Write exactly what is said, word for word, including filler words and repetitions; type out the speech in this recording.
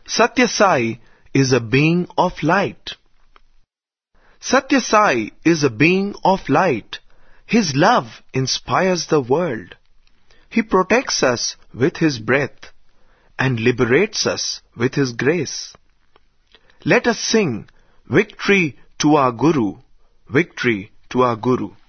Satya Sai is a being of light. Satya Sai is a being of light. His love inspires the world. He protects us with His breath and liberates us with His grace. Let us sing, "Victory to our Guru, victory to our Guru."